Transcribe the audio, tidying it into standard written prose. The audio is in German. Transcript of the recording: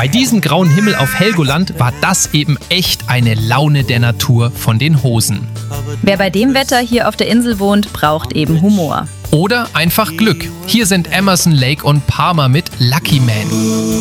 Bei diesem grauen Himmel auf Helgoland war das eben echt eine Laune der Natur von den Hosen. Wer bei dem Wetter hier auf der Insel wohnt, braucht eben Humor. Oder einfach Glück. Hier sind Emerson, Lake und Palmer mit Lucky Man.